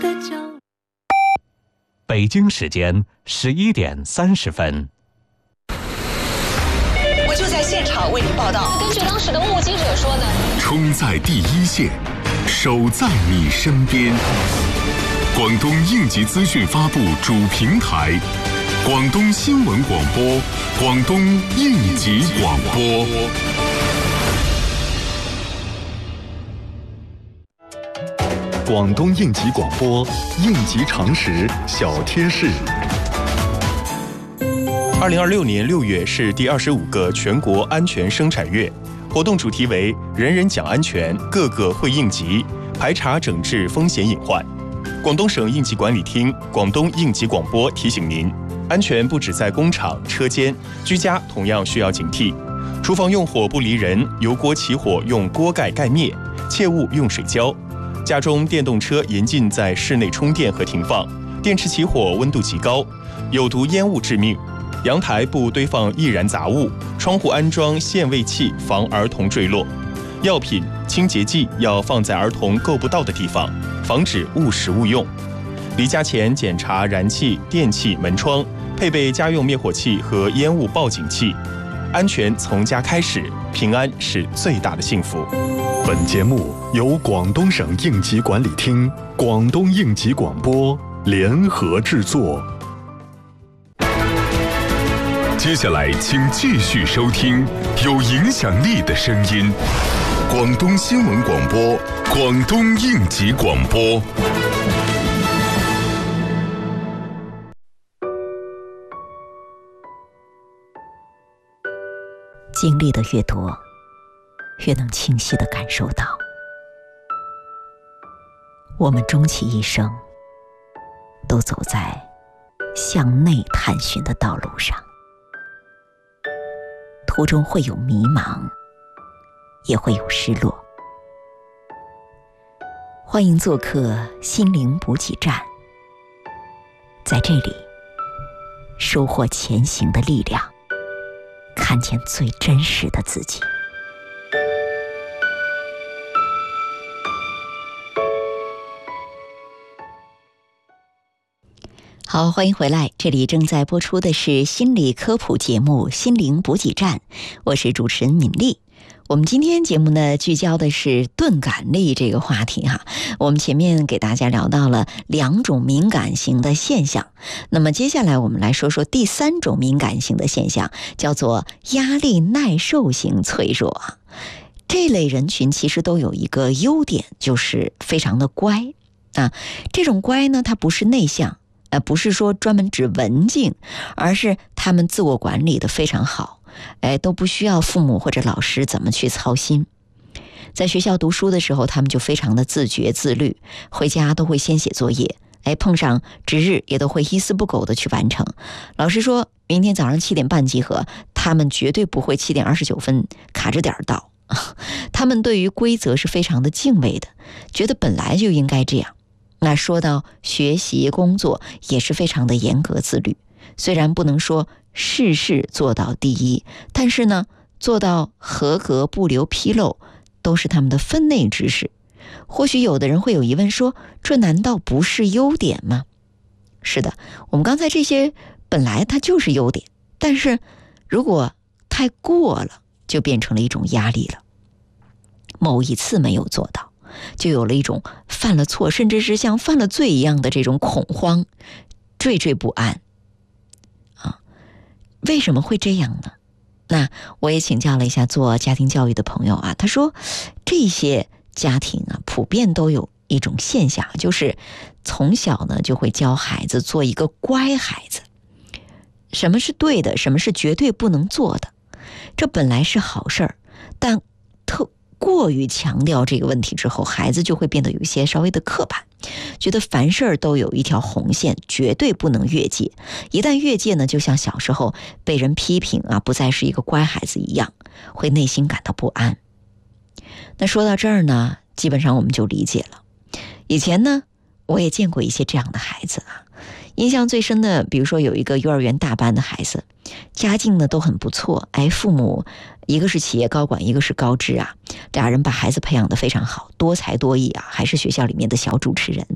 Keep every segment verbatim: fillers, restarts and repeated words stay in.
的角。 北京时间十一点三十分。 我就在现场为您报道。 根据当时的目击者说呢， 冲在第一线，守在你身边。广东应急资讯发布主平台，广东新闻广播，广东应急广播。 广东应急广播，应急常识小贴士。 二零二六年六月是第二十五个全国安全生产月，活动主题为“人人讲安全，个个会应急，排查整治风险隐患”。广东省应急管理厅、广东应急广播提醒您：安全不只在工厂、车间，居家同样需要警惕。厨房用火不离人，油锅起火用锅盖盖灭，切勿用水浇。家中电动车严禁在室内充电和停放，电池起火温度极高，有毒烟雾致命。阳台不堆放易燃杂物，窗户安装限位器防儿童坠落。药品、清洁剂要放在儿童够不到的地方，防止误食误用。离家前检查燃气、电器、门窗，配备家用灭火器和烟雾报警器。安全从家开始，平安是最大的幸福。 本节目由广东省应急管理厅、广东应急广播联合制作。 接下来，请继续收听有影响力的声音——广东新闻广播、广东应急广播。 经历的越多，越能清晰地感受到，我们终其一生都走在向内探寻的道路上，途中会有迷茫，也会有失落。欢迎做客心灵补给站，在这里收获前行的力量，看见最真实的自己。好，欢迎回来，这里正在播出的是心理科普节目《心灵补给站》，我是主持人敏丽。我们今天节目呢，聚焦的是钝感力这个话题哈。我们前面给大家聊到了两种敏感型的现象，那么接下来我们来说说第三种敏感型的现象，叫做压力耐受型脆弱。这类人群其实都有一个优点，就是非常的乖啊。这种乖呢，它不是内向，呃，不是说专门指文静，而是他们自我管理的非常好。哎，都不需要父母或者老师怎么去操心。在学校读书的时候，他们就非常的自觉自律，回家都会先写作业，哎，碰上值日也都会一丝不苟的去完成。老师说明天早上七点半集合，他们绝对不会七点二十九分卡着点到。他们对于规则是非常的敬畏的，觉得本来就应该这样。那说到学习工作也是非常的严格自律，虽然不能说事事做到第一，但是呢，做到合格不留纰漏都是他们的分内之事。或许有的人会有疑问说，这难道不是优点吗？是的，我们刚才这些本来它就是优点，但是如果太过了，就变成了一种压力了。某一次没有做到，就有了一种犯了错，甚至是像犯了罪一样的这种恐慌、惴惴不安。为什么会这样呢？那我也请教了一下做家庭教育的朋友啊，他说这些家庭啊，普遍都有一种现象，就是从小呢就会教孩子做一个乖孩子，什么是对的，什么是绝对不能做的，这本来是好事儿，但特过于强调这个问题之后，孩子就会变得有一些稍微的刻板，觉得凡事都有一条红线，绝对不能越界。一旦越界呢，就像小时候被人批评啊，不再是一个乖孩子一样，会内心感到不安。那说到这儿呢，基本上我们就理解了。以前呢，我也见过一些这样的孩子啊，印象最深的，比如说有一个幼儿园大班的孩子，家境呢都很不错，哎，父母一个是企业高管，一个是高知啊，俩人把孩子培养得非常好，多才多艺啊，还是学校里面的小主持人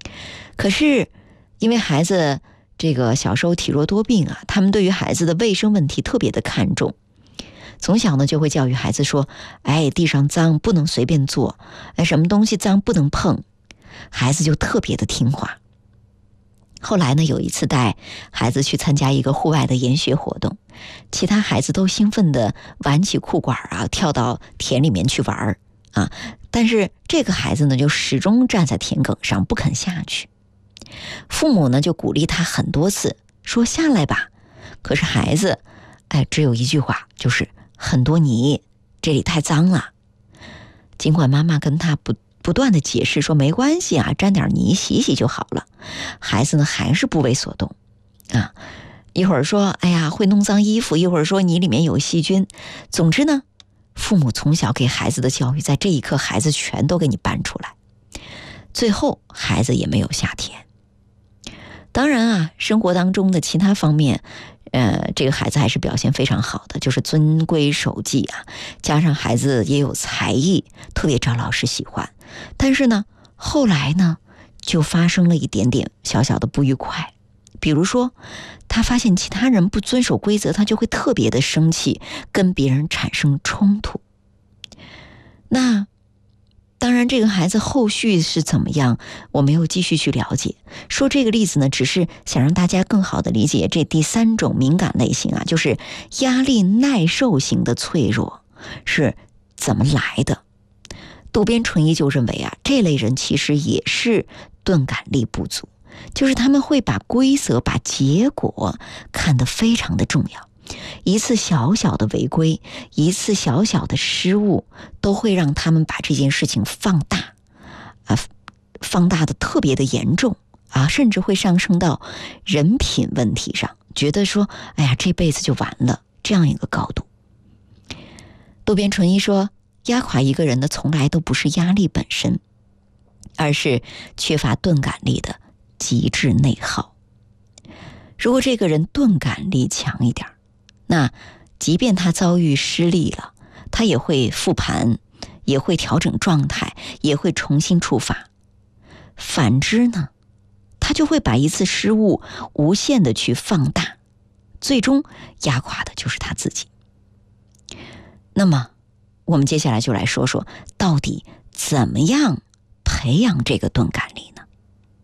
可是因为孩子这个小时候体弱多病啊，他们对于孩子的卫生问题特别的看重，从小呢就会教育孩子说，哎，地上脏不能随便坐，哎，什么东西脏不能碰，孩子就特别的听话。后来呢，有一次带孩子去参加一个户外的研学活动，其他孩子都兴奋地挽起裤管啊，跳到田里面去玩啊，但是这个孩子呢，就始终站在田埂上不肯下去。父母呢就鼓励他很多次，说下来吧。可是孩子，哎，只有一句话，就是很多泥，这里太脏了。尽管妈妈跟他不不断的解释说没关系啊，沾点泥洗洗就好了，孩子呢还是不为所动啊。一会儿说哎呀会弄脏衣服，一会儿说泥里面有细菌。总之呢，父母从小给孩子的教育，在这一刻孩子全都给你搬出来，最后孩子也没有下田。当然啊，生活当中的其他方面呃，这个孩子还是表现非常好的，就是遵规守纪啊，加上孩子也有才艺，特别招老师喜欢。但是呢，后来呢，就发生了一点点小小的不愉快。比如说，他发现其他人不遵守规则，他就会特别的生气，跟别人产生冲突。那当然，这个孩子后续是怎么样，我没有继续去了解。说这个例子呢，只是想让大家更好的理解这第三种敏感类型啊，就是压力耐受型的脆弱是怎么来的。渡边淳一就认为啊，这类人其实也是钝感力不足，就是他们会把规则、把结果看得非常的重要。一次小小的违规，一次小小的失误，都会让他们把这件事情放大啊，放大的特别的严重啊，甚至会上升到人品问题上，觉得说哎呀这辈子就完了，这样一个高度。渡边淳一说，压垮一个人的从来都不是压力本身，而是缺乏钝感力的极致内耗。如果这个人钝感力强一点，那即便他遭遇失利了，他也会复盘，也会调整状态，也会重新出发。反之呢，他就会把一次失误无限的去放大，最终压垮的就是他自己。那么我们接下来就来说说，到底怎么样培养这个钝感力呢？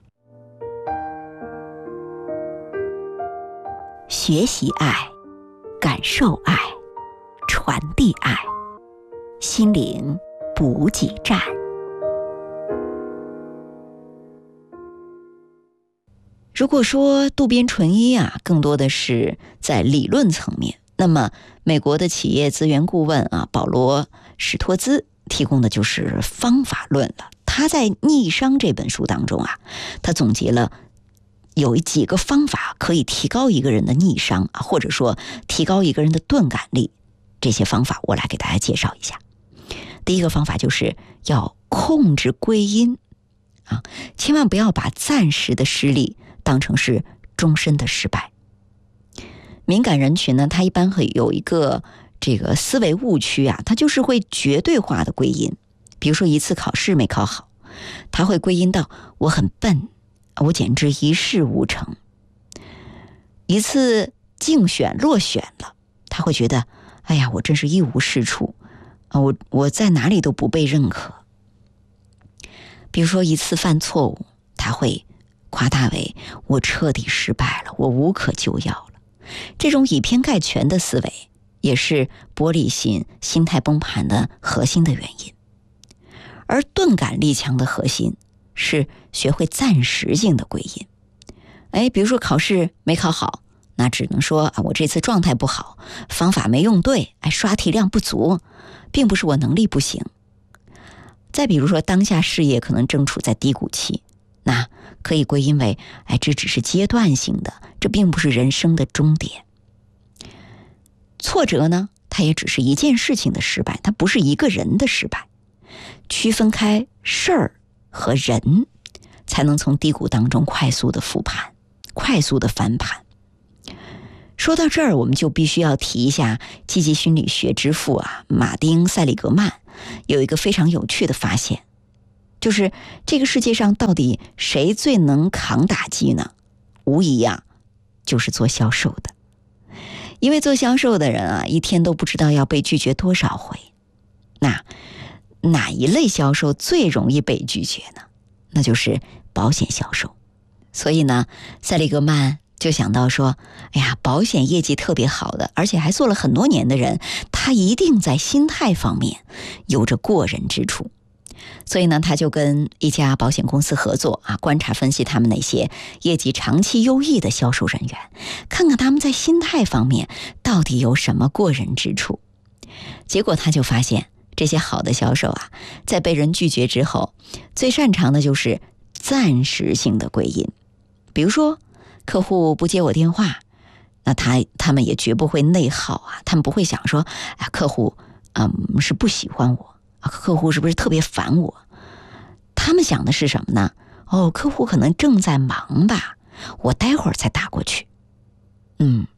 学习爱，感受爱，传递爱，心灵补给站。如果说渡边淳一啊，更多的是在理论层面，那么美国的企业资源顾问啊，保罗史托兹提供的就是方法论了。他在《逆商》这本书当中啊，他总结了有几个方法可以提高一个人的逆商啊，或者说提高一个人的钝感力。这些方法我来给大家介绍一下。第一个方法就是要控制归因啊，千万不要把暂时的失利当成是终身的失败。敏感人群呢，他一般会有一个这个思维误区啊，他就是会绝对化的归因。比如说一次考试没考好，他会归因到我很笨，我简直一事无成。一次竞选落选了，他会觉得哎呀我真是一无是处啊，我我在哪里都不被认可。比如说一次犯错误，他会夸大为我彻底失败了，我无可救药了。这种以偏概全的思维也是玻璃心、心态崩盘的核心的原因。而钝感力强的核心是学会暂时性的归因。哎，比如说考试没考好，那只能说啊，我这次状态不好，方法没用对，哎，刷题量不足，并不是我能力不行。再比如说当下事业可能正处在低谷期，那可以归因为哎，这只是阶段性的，这并不是人生的终点。挫折呢，它也只是一件事情的失败，它不是一个人的失败。区分开事儿和人，才能从低谷当中快速的复盘，快速的翻盘。说到这儿，我们就必须要提一下积极心理学之父啊，马丁·塞利格曼有一个非常有趣的发现， 就是这个世界上到底谁最能扛打击呢？无疑啊，就是做销售的。因为做销售的人啊，一天都不知道要被拒绝多少回。那哪一类销售最容易被拒绝呢？那就是保险销售。所以呢，塞利格曼就想到说，哎呀，保险业绩特别好的，而且还做了很多年的人，他一定在心态方面有着过人之处。所以呢，他就跟一家保险公司合作啊，观察分析他们那些业绩长期优异的销售人员，看看他们在心态方面到底有什么过人之处。结果他就发现，这些好的销售啊，在被人拒绝之后，最擅长的就是暂时性的归因。比如说，客户不接我电话，那他他们也绝不会内耗啊，他们不会想说，啊，客户嗯是不喜欢我。客户是不是特别烦我？他们想的是什么呢？哦，客户可能正在忙吧，我待会儿再打过去。嗯，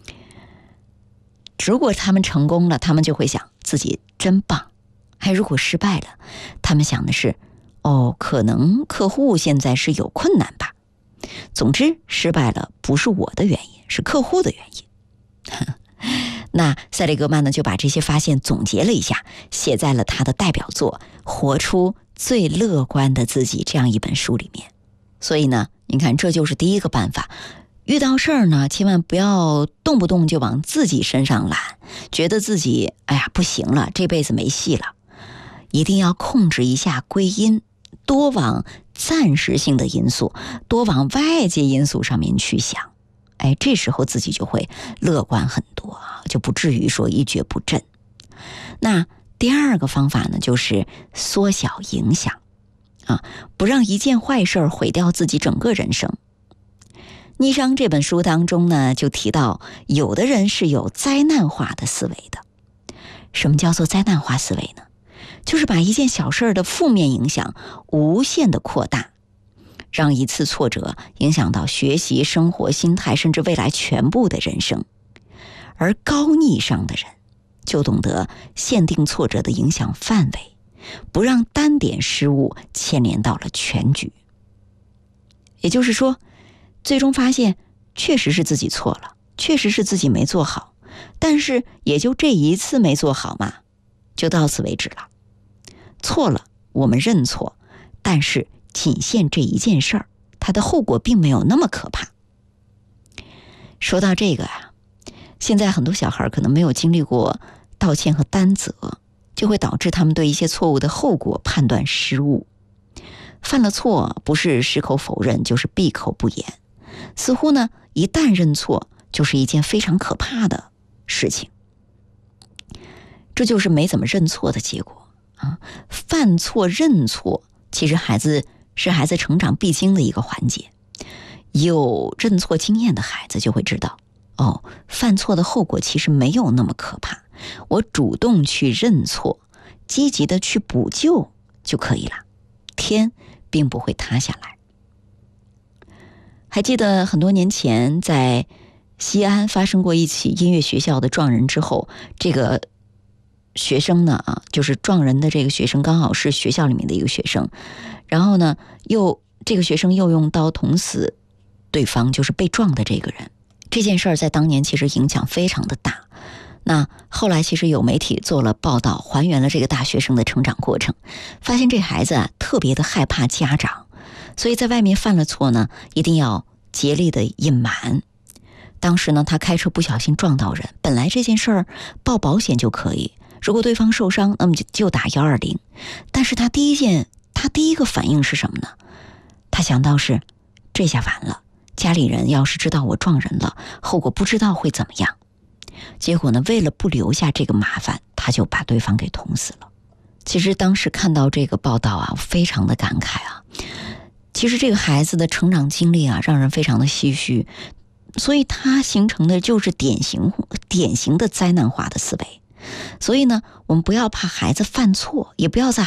如果他们成功了，他们就会想自己真棒；还如果失败了，他们想的是，哦，可能客户现在是有困难吧。总之，失败了不是我的原因，是客户的原因。那塞利格曼呢，就把这些发现总结了一下，写在了他的代表作《活出最乐观的自己》这样一本书里面。所以呢，你看，这就是第一个办法。遇到事儿呢，千万不要动不动就往自己身上揽，觉得自己哎呀不行了，这辈子没戏了。一定要控制一下归因，多往暂时性的因素，多往外界因素上面去想。哎，这时候自己就会乐观很多啊，就不至于说一蹶不振。那第二个方法呢，就是缩小影响啊，不让一件坏事毁掉自己整个人生。逆商这本书当中呢，就提到有的人是有灾难化的思维的。什么叫做灾难化思维呢？就是把一件小事的负面影响无限的扩大，让一次挫折影响到学习、生活、心态，甚至未来全部的人生。而高逆商的人就懂得限定挫折的影响范围，不让单点失误牵连到了全局。也就是说，最终发现确实是自己错了，确实是自己没做好，但是也就这一次没做好嘛，就到此为止了。错了，我们认错，但是仅限这一件事儿，它的后果并没有那么可怕。说到这个啊，现在很多小孩可能没有经历过道歉和担责，就会导致他们对一些错误的后果判断失误。犯了错，不是矢口否认，就是闭口不言。似乎呢，一旦认错，就是一件非常可怕的事情。这就是没怎么认错的结果啊！犯错认错，其实孩子是孩子成长必经的一个环节。有认错经验的孩子就会知道，哦，犯错的后果其实没有那么可怕，我主动去认错，积极的去补救就可以了，天并不会塌下来。还记得很多年前在西安发生过一起音乐学校的撞人之后，这个学生呢啊，就是撞人的这个学生刚好是学校里面的一个学生，然后呢又这个学生又用刀捅死对方，就是被撞的这个人。这件事儿在当年其实影响非常的大。那后来其实有媒体做了报道，还原了这个大学生的成长过程，发现这孩子啊特别的害怕家长，所以在外面犯了错呢，一定要竭力的隐瞒。当时呢，他开车不小心撞到人，本来这件事儿报保险就可以，如果对方受伤，那么就就打一二零。但是他第一件，他第一个反应是什么呢？他想到是，这下完了，家里人要是知道我撞人了，后果不知道会怎么样。结果呢，为了不留下这个麻烦，他就把对方给捅死了。其实当时看到这个报道啊，非常的感慨啊。其实这个孩子的成长经历啊，让人非常的唏嘘，所以他形成的就是典型典型的灾难化的思维。所以呢，我们不要怕孩子犯错，也不要在